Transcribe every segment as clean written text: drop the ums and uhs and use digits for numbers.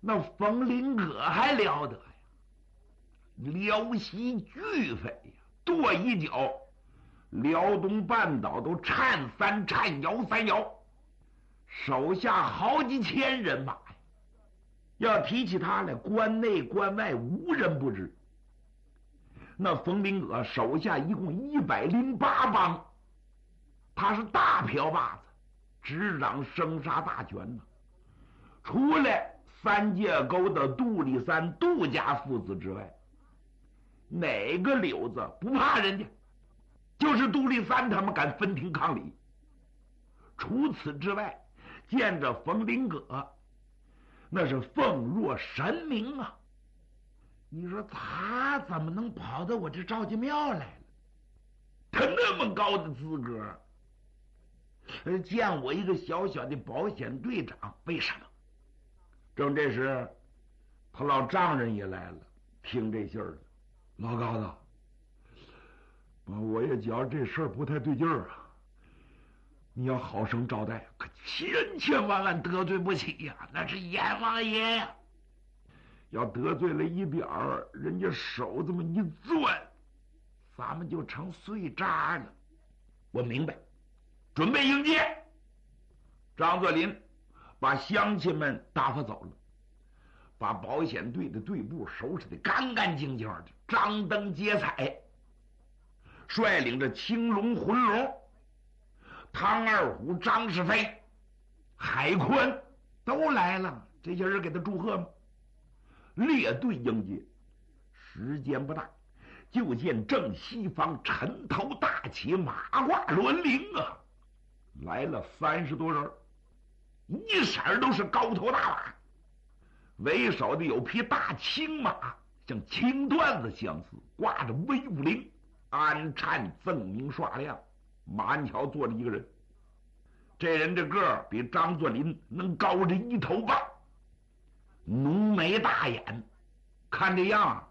那冯林阁还了得呀，辽西巨飞呀，跺一脚，辽东半岛都颤三颤，摇三摇，手下好几千人马呀。要提起他来，关内关外无人不知。那冯林阁手下一共108帮，他是大瓢把子，执掌生杀大权呢。除了三界沟的杜立三、杜家父子之外，哪个柳子不怕人家？就是杜立三他们敢分庭抗礼。除此之外，见着冯林阁，那是奉若神明啊！你说他怎么能跑到我这赵家庙来了？他那么高的资格，见我一个小小的保险队长，为什么？正这时，他老丈人也来了，听这信儿了。老高子，我也觉这事儿不太对劲儿啊！你要好生招待，可千千万万得罪不起呀！那是阎王爷呀！要得罪了一点儿，人家手这么一攥，咱们就成碎渣了。我明白，准备迎接。张作霖把乡亲们打发走了，把保险队的队部收拾得干干净净的，张灯结彩，率领着青龙、浑龙、唐二虎、张世飞、海坤都来了。这些人给他祝贺吗？列队迎接。时间不大，就见正西方尘头大起，马挂銮铃啊，来了30多人，一色都是高头大马，为首的有匹大青马，像青缎子相似，挂着威武铃，鞍颤锃明刷亮，马鞍桥坐着一个人。这人这个儿比张作霖能高着1头半，浓眉大眼，看这样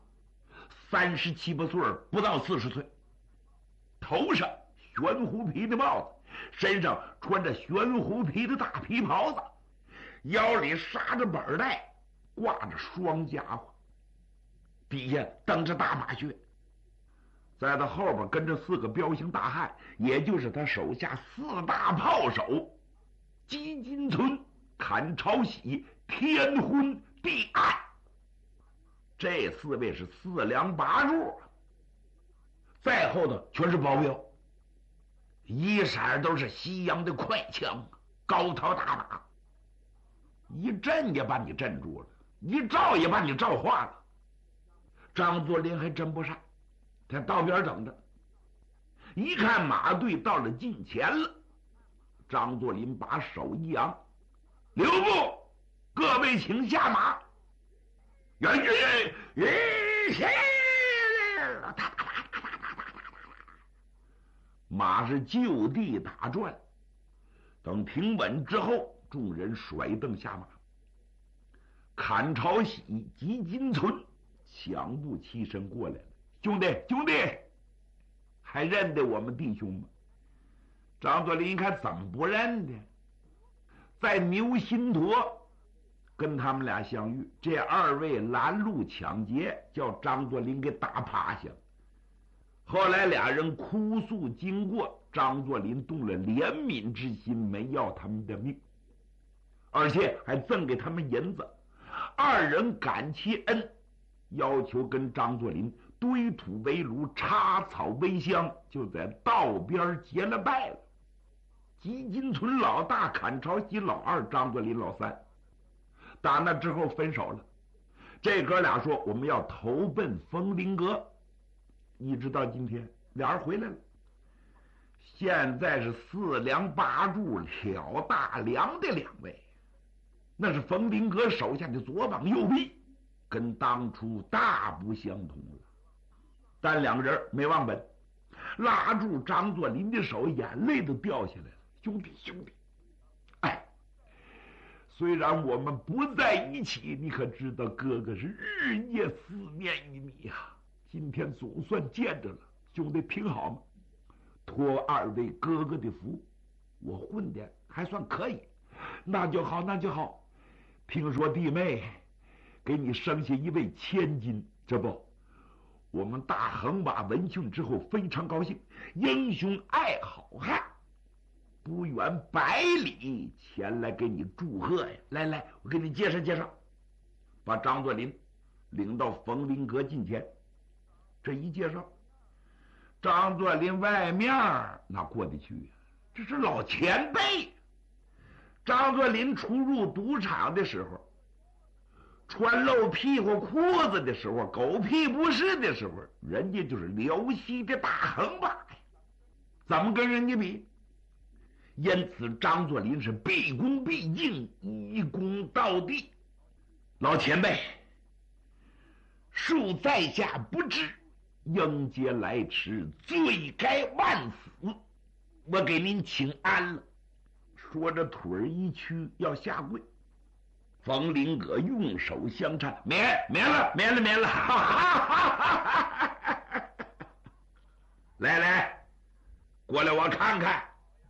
37、8岁，不到40岁。头上玄狐皮的帽子，身上穿着玄狐皮的大皮袍子，腰里扎着板带，挂着双家伙，底下蹬着大马靴。在他后边跟着4个彪形大汉，也就是他手下4大炮手：姬金存、阚朝喜、天昏地暗。这4位是4梁8柱，再后头全是保镖，一色都是西洋的快枪，高头大马，一震也把你震住了，一照也把你照化了。张作霖还真不善，他道边等着，一看马队到了近前了，张作霖把手一扬：“留步，各位请下马。”马是就地打转，等停稳之后，众人甩蹬下马。阚朝喜、姬金存抢步起身过来了：“兄弟，兄弟，还认得我们弟兄吗？”张作霖一看，怎么不认得？在牛心坨跟他们俩相遇，这2位拦路抢劫，叫张作霖给打趴下了。后来俩人哭诉经过，张作霖动了怜悯之心，没要他们的命，而且还赠给他们银子。2人感其恩，要求跟张作霖堆土为炉，插草为香，就在道边结了拜了。姬金存老大，阚朝喜老2，张作霖老3。打那之后分手了。这哥俩说我们要投奔冯林阁，一直到今天俩人回来了。现在是4梁8柱了大梁的2位，那是冯林阁手下的左膀右臂，跟当初大不相同了。但2个人没忘本，拉住张作霖的手，眼泪都掉下来了：“兄弟，兄弟，哎，虽然我们不在一起，你可知道哥哥是日夜思念于你呀。今天总算见着了，兄弟听好吗？托2位哥哥的福，我混的还算可以。那就好，那就好。听说弟妹给你生下一位千金，这不，我们大横把闻讯之后非常高兴，英雄爱好汉，不远百里前来给你祝贺呀！来来，我给你介绍介绍，把张作霖领到冯林阁近前。这一介绍，张作霖外面哪过得去呀？这是老前辈。张作霖出入赌场的时候，穿露屁股裤子的时候，狗屁不是的时候，人家就是辽西的大横把呀，怎么跟人家比？因此张作霖是毕恭毕敬，一躬到底。老前辈，恕在下不知，应节来迟，罪该万死，我给您请安了。说着腿儿一屈，要下跪。冯林阁用手相搀，免了，哈哈哈！来来，过来我看看。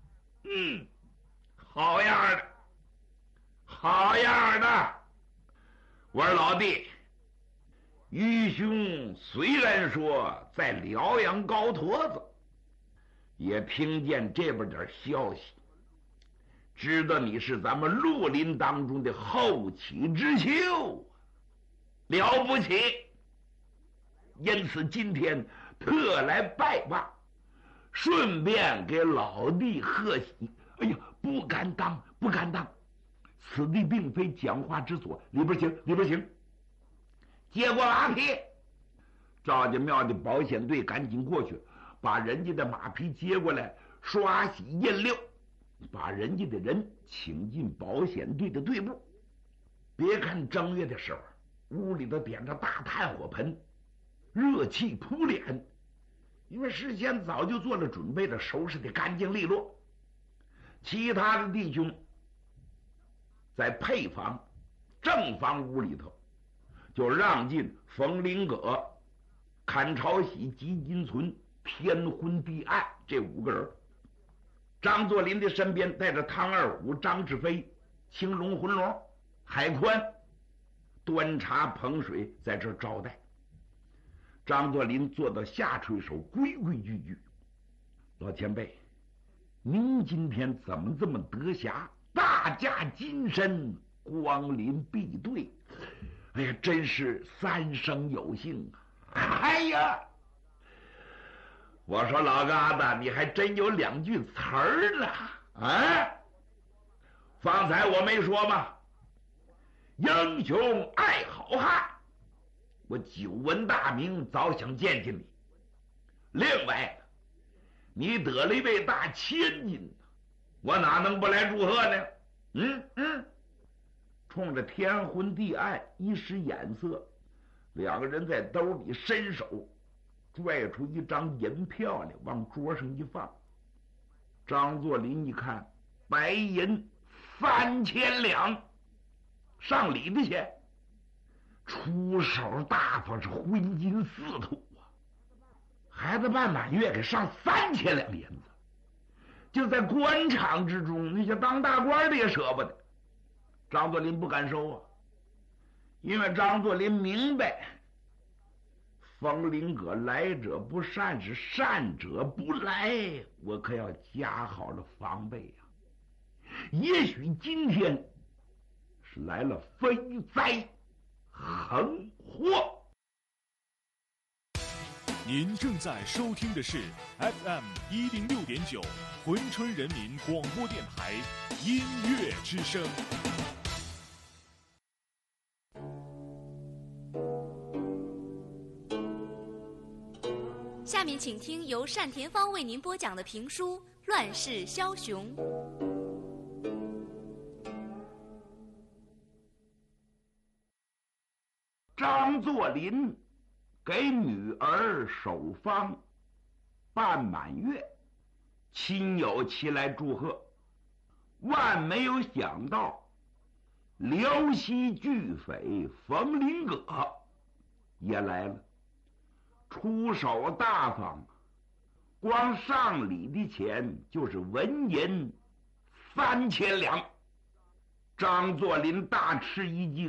好样的，好样的！我说老弟，愚兄虽然说在辽阳高坨子，也听见这边点消息，知道你是咱们绿林当中的后起之秀，了不起。因此今天特来拜望，顺便给老弟贺喜。哎呀，不敢当，不敢当，此地并非讲话之所，里边请，里边请。接过马匹，赵家庙的保险队赶紧过去，把人家的马匹接过来，刷洗印溜，把人家的人请进保险队的队部。别看正月的时候，屋里头点着大炭火盆，热气扑脸，因为事先早就做了准备了，收拾的干净利落。其他的弟兄在配房、正房屋里头，就让进冯林阁、阚朝喜、吉金存、天昏地暗这5个人。张作霖的身边带着汤二虎、张志飞、青龙、浑龙、海宽，端茶捧水在这招待。张作霖坐到下垂手，规规矩矩。老前辈，您今天怎么这么得暇，大驾金身，光临敝队？哎呀，真是三生有幸啊！哎呀，我说老疙瘩，你还真有2句词儿呢啊！方才我没说吗？英雄爱好汉，我久闻大名，早想见见你。另外，你得了一位大千金，我哪能不来祝贺呢？冲着天昏地暗一时眼色，2个人在兜里伸手拽出一张银票来，往桌上一放。张作霖一看，白银3000两，上礼的钱，出手大方，是荤金4土啊！孩子办满月给上3000两银子，就在官场之中，那些当大官的也舍不得。张作霖不敢收啊，因为张作霖明白，冯林阁来者不善，是善者不来，我可要加好了防备呀。也许今天是来了飞灾横祸。 您正在收听的是 FM 106.9珲春人民广播电台音乐之声。 下面请听由单田芳为您播讲的评书《乱世枭雄》。 张作霖给女儿守丧，办满月，亲友齐来祝贺。万没有想到，辽西巨匪冯林阁也来了，出手大方，光上礼的钱就是纹银3000两。张作霖大吃一惊。